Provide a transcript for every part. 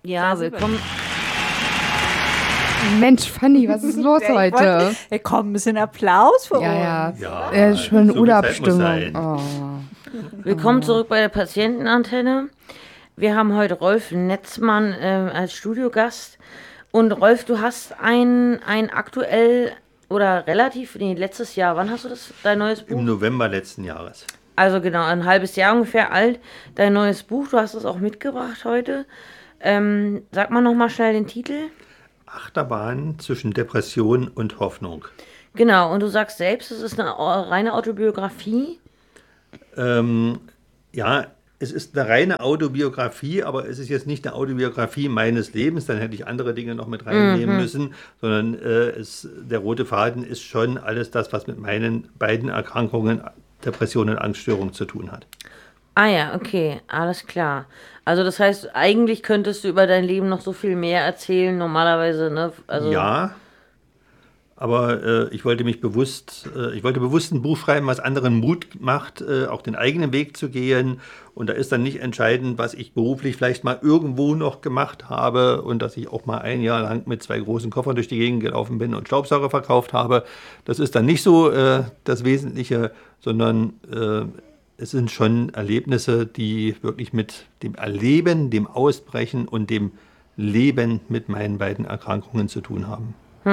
Ja, willkommen. Mensch, Fanny, was ist los heute? Komm, ein bisschen Applaus für uns. Ja, schon so Urlaubsstimmung. Willkommen zurück bei der Patientenantenne. Wir haben heute Rolf Netzmann als Studiogast. Und Rolf, du hast ein aktuell oder letztes Jahr, wann hast du dein neues Buch? Im November letzten Jahres. Also genau, ein halbes Jahr ungefähr alt, dein neues Buch. Du hast es auch mitgebracht heute. Sag mal nochmal schnell den Titel. Achterbahn zwischen Depression und Hoffnung. Genau, und du sagst selbst, es ist eine reine Autobiografie. Ja, es ist eine reine Autobiografie, aber es ist jetzt nicht eine Autobiografie meines Lebens, dann hätte ich andere Dinge noch mit reinnehmen müssen, sondern der rote Faden ist schon alles das, was mit meinen beiden Erkrankungen, Depression und Angststörung zu tun hat. Ah ja, okay, alles klar. Also das heißt, eigentlich könntest du über dein Leben noch so viel mehr erzählen, normalerweise, ne? Also Ja, aber ich wollte bewusst ein Buch schreiben, was anderen Mut macht, auch den eigenen Weg zu gehen. Und da ist dann nicht entscheidend, was ich beruflich vielleicht mal irgendwo noch gemacht habe und dass ich auch mal ein Jahr lang mit 2 großen Koffern durch die Gegend gelaufen bin und Staubsauger verkauft habe. Das ist dann nicht so das Wesentliche, sondern es sind schon Erlebnisse, die wirklich mit dem Erleben, dem Ausbrechen und dem Leben mit meinen beiden Erkrankungen zu tun haben.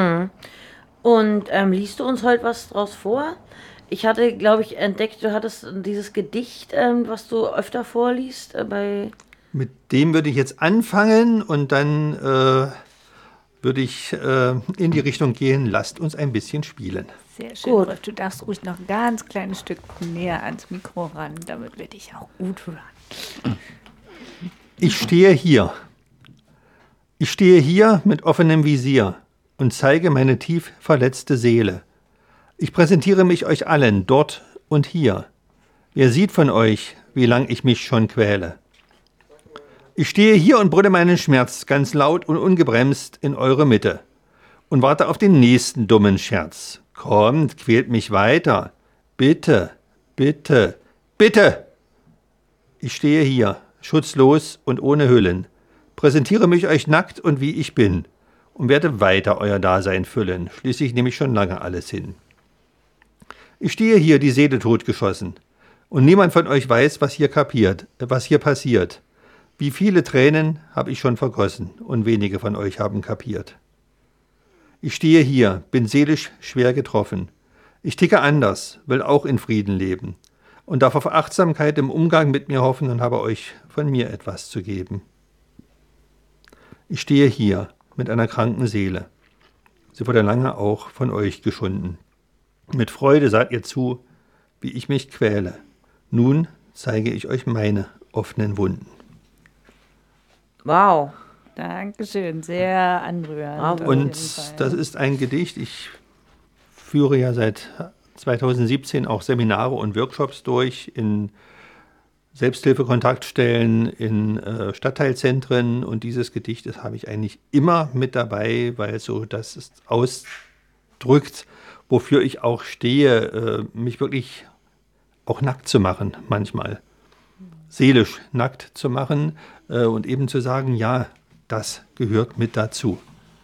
Und liest du uns heute was draus vor? Ich hatte, glaube ich, entdeckt, du hattest dieses Gedicht, was du öfter vorliest. Mit dem würde ich jetzt anfangen und dann würde ich in die Richtung gehen, lasst uns ein bisschen spielen. Sehr schön, Rolf. Du darfst ruhig noch ein ganz kleines Stück näher ans Mikro ran, damit wir dich auch gut hören. Ich stehe hier. Ich stehe hier mit offenem Visier und zeige meine tief verletzte Seele. Ich präsentiere mich euch allen, dort und hier. Wer sieht von euch, wie lang ich mich schon quäle? Ich stehe hier und brülle meinen Schmerz ganz laut und ungebremst in eure Mitte und warte auf den nächsten dummen Scherz. Kommt, quält mich weiter. Bitte, bitte, bitte! Ich stehe hier, schutzlos und ohne Hüllen, präsentiere mich euch nackt und wie ich bin und werde weiter euer Dasein füllen. Schließlich nehme ich schon lange alles hin. Ich stehe hier, die Seele totgeschossen, und niemand von euch weiß, was hier passiert. Wie viele Tränen habe ich schon vergossen, und wenige von euch haben kapiert. Ich stehe hier, bin seelisch schwer getroffen. Ich ticke anders, will auch in Frieden leben und darf auf Achtsamkeit im Umgang mit mir hoffen und habe euch von mir etwas zu geben. Ich stehe hier mit einer kranken Seele. Sie wurde lange auch von euch geschunden. Mit Freude seht ihr zu, wie ich mich quäle. Nun zeige ich euch meine offenen Wunden. Wow. Dankeschön, sehr anrührend. Und das ist ein Gedicht. Ich führe ja seit 2017 auch Seminare und Workshops durch in Selbsthilfekontaktstellen, in Stadtteilzentren. Und dieses Gedicht, das habe ich eigentlich immer mit dabei, weil so das ist ausdrückt, wofür ich auch stehe, mich wirklich auch nackt zu machen manchmal. Seelisch nackt zu machen und eben zu sagen, ja, das gehört mit dazu.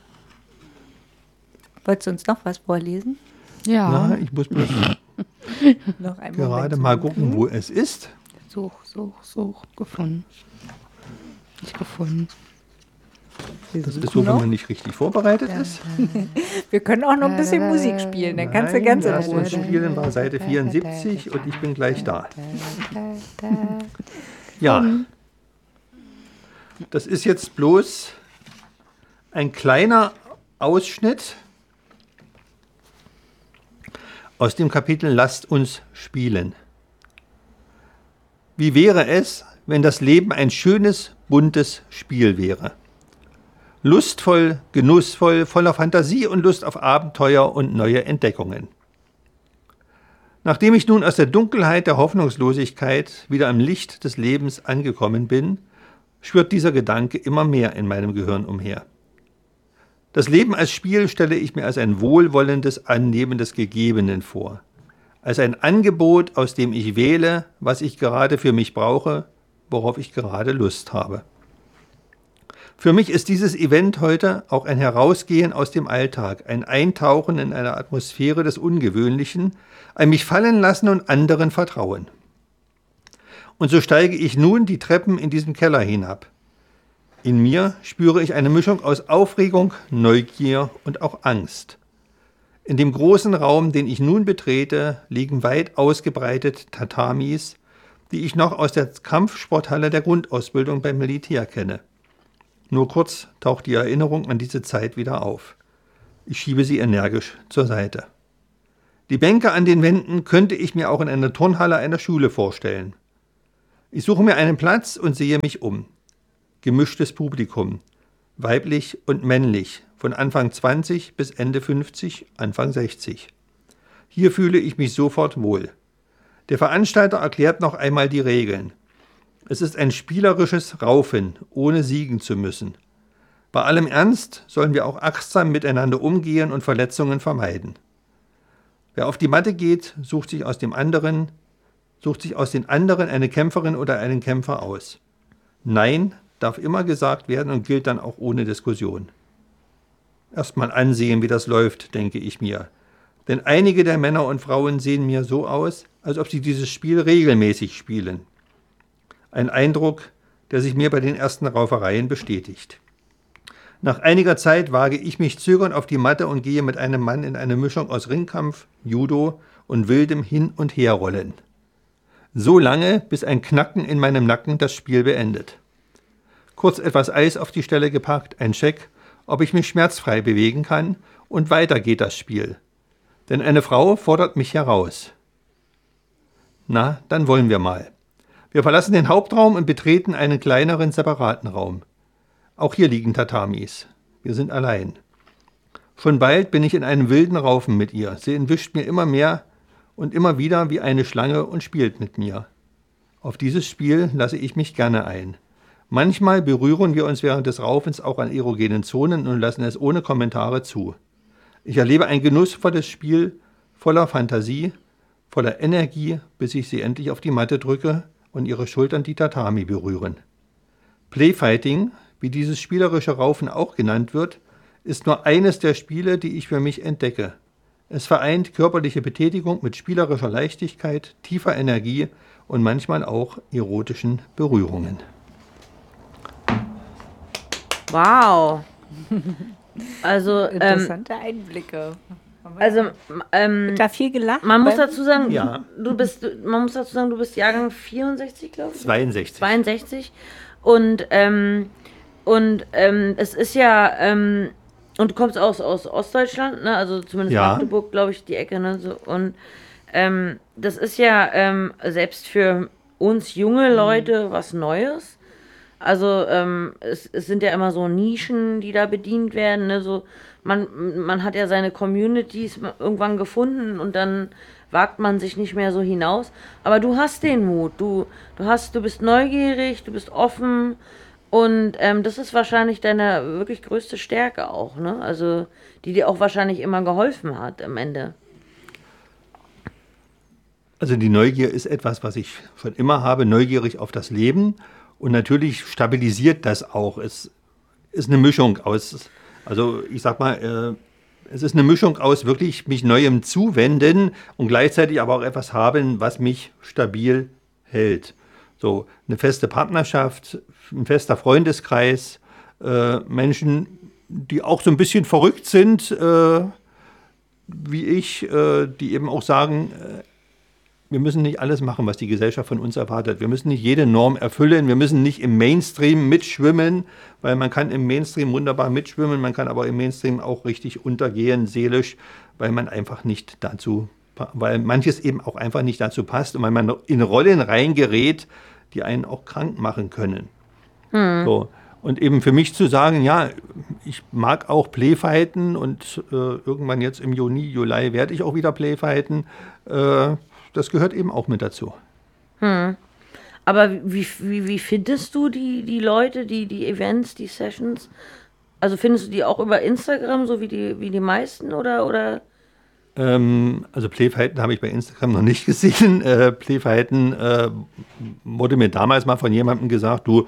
Wolltest du uns noch was vorlesen? Ja. Na, ich muss bloß Noch einen gerade Moment mal gucken, wo es ist. Such. Gefunden. Nicht gefunden. Das ist so, wenn man nicht richtig vorbereitet ist. Wir können auch noch ein bisschen Musik spielen, dann kannst du ganz in Lass Ruhe uns spielen war Seite 74 und ich bin gleich da. Ja, das ist jetzt bloß ein kleiner Ausschnitt aus dem Kapitel Lasst uns spielen. Wie wäre es, wenn das Leben ein schönes, buntes Spiel wäre? Lustvoll, genussvoll, voller Fantasie und Lust auf Abenteuer und neue Entdeckungen. Nachdem ich nun aus der Dunkelheit der Hoffnungslosigkeit wieder am Licht des Lebens angekommen bin, schwirrt dieser Gedanke immer mehr in meinem Gehirn umher. Das Leben als Spiel stelle ich mir als ein wohlwollendes Annehmen des Gegebenen vor, als ein Angebot, aus dem ich wähle, was ich gerade für mich brauche, worauf ich gerade Lust habe. Für mich ist dieses Event heute auch ein Herausgehen aus dem Alltag, ein Eintauchen in eine Atmosphäre des Ungewöhnlichen, ein mich fallen lassen und anderen vertrauen. Und so steige ich nun die Treppen in diesem Keller hinab. In mir spüre ich eine Mischung aus Aufregung, Neugier und auch Angst. In dem großen Raum, den ich nun betrete, liegen weit ausgebreitet Tatamis, die ich noch aus der Kampfsporthalle der Grundausbildung beim Militär kenne. Nur kurz taucht die Erinnerung an diese Zeit wieder auf. Ich schiebe sie energisch zur Seite. Die Bänke an den Wänden könnte ich mir auch in einer Turnhalle einer Schule vorstellen. Ich suche mir einen Platz und sehe mich um. Gemischtes Publikum, weiblich und männlich, von Anfang 20 bis Ende 50, Anfang 60. Hier fühle ich mich sofort wohl. Der Veranstalter erklärt noch einmal die Regeln. Es ist ein spielerisches Raufen, ohne siegen zu müssen. Bei allem Ernst sollen wir auch achtsam miteinander umgehen und Verletzungen vermeiden. Wer auf die Matte geht, sucht sich aus den anderen eine Kämpferin oder einen Kämpfer aus. Nein darf immer gesagt werden und gilt dann auch ohne Diskussion. Erst mal ansehen, wie das läuft, denke ich mir. Denn einige der Männer und Frauen sehen mir so aus, als ob sie dieses Spiel regelmäßig spielen. Ein Eindruck, der sich mir bei den ersten Raufereien bestätigt. Nach einiger Zeit wage ich mich zögernd auf die Matte und gehe mit einem Mann in eine Mischung aus Ringkampf, Judo und wildem Hin- und Herrollen. So lange, bis ein Knacken in meinem Nacken das Spiel beendet. Kurz etwas Eis auf die Stelle gepackt, ein Check, ob ich mich schmerzfrei bewegen kann, und weiter geht das Spiel. Denn eine Frau fordert mich heraus. Na, dann wollen wir mal. Wir verlassen den Hauptraum und betreten einen kleineren, separaten Raum. Auch hier liegen Tatamis. Wir sind allein. Schon bald bin ich in einem wilden Raufen mit ihr. Sie entwischt mir immer mehr und immer wieder wie eine Schlange und spielt mit mir. Auf dieses Spiel lasse ich mich gerne ein. Manchmal berühren wir uns während des Raufens auch an erogenen Zonen und lassen es ohne Kommentare zu. Ich erlebe ein genussvolles Spiel voller Fantasie, voller Energie, bis ich sie endlich auf die Matte drücke und ihre Schultern die Tatami berühren. Playfighting, wie dieses spielerische Raufen auch genannt wird, ist nur eines der Spiele, die ich für mich entdecke. Es vereint körperliche Betätigung mit spielerischer Leichtigkeit, tiefer Energie und manchmal auch erotischen Berührungen. Wow. Also, Interessante Einblicke. Wird da viel gelacht? man muss dazu sagen, Ja. du bist Jahrgang 64, glaube ich. 62. 62. Und es ist ja, und du kommst aus Ostdeutschland, ne? Also zumindest Ja. Magdeburg, glaube ich, die Ecke, ne? So, und das ist ja selbst für uns junge Leute was Neues. Also es sind ja immer so Nischen, die da bedient werden, ne? So, man hat ja seine Communities irgendwann gefunden und dann wagt man sich nicht mehr so hinaus. Aber du hast den Mut, du bist neugierig, du bist offen und das ist wahrscheinlich deine wirklich größte Stärke auch, ne? Also die dir auch wahrscheinlich immer geholfen hat am Ende. Also die Neugier ist etwas, was ich schon immer habe, neugierig auf das Leben. Und natürlich stabilisiert das auch. Es ist eine Mischung aus, also ich sag mal, es ist eine Mischung aus wirklich mich Neuem zuwenden und gleichzeitig aber auch etwas haben, was mich stabil hält. So eine feste Partnerschaft, ein fester Freundeskreis, Menschen, die auch so ein bisschen verrückt sind, wie ich, die eben auch sagen, wir müssen nicht alles machen, was die Gesellschaft von uns erwartet. Wir müssen nicht jede Norm erfüllen. Wir müssen nicht im Mainstream mitschwimmen, weil man kann im Mainstream wunderbar mitschwimmen, man kann aber im Mainstream auch richtig untergehen, seelisch, weil man einfach nicht dazu, weil manches eben auch einfach nicht dazu passt und weil man in Rollen reingerät, die einen auch krank machen können. So. Und eben für mich zu sagen, ja, ich mag auch Playfighten und irgendwann jetzt im Juni, Juli werde ich auch wieder Playfighten, das gehört eben auch mit dazu. Aber wie findest du die Leute, die Events, die Sessions? Also findest du die auch über Instagram, so wie die meisten, oder? Also Playfighten habe ich bei Instagram noch nicht gesehen. Playfighten wurde mir damals mal von jemandem gesagt, du,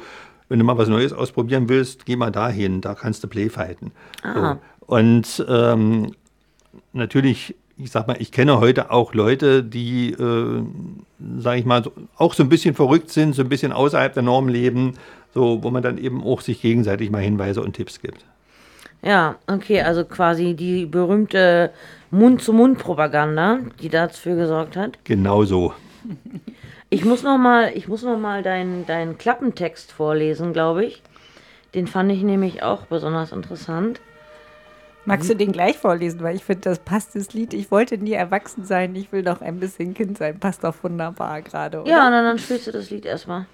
wenn du mal was Neues ausprobieren willst, geh mal dahin, da kannst du Play fighten. Ah. So. Und natürlich, ich sag mal, ich kenne heute auch Leute, die, sage ich mal, auch so ein bisschen verrückt sind, so ein bisschen außerhalb der Norm leben, so, wo man dann eben auch sich gegenseitig mal Hinweise und Tipps gibt. Ja, okay, also quasi die berühmte Mund-zu-Mund-Propaganda, die dafür gesorgt hat. Genau so. Ich muss noch mal deinen Klappentext vorlesen, glaube ich. Den fand ich nämlich auch besonders interessant. Magst du den gleich vorlesen? Weil ich finde, das passt, das Lied. Ich wollte nie erwachsen sein, ich will noch ein bisschen Kind sein. Passt doch wunderbar gerade, oder? Ja, dann spielst du das Lied erstmal.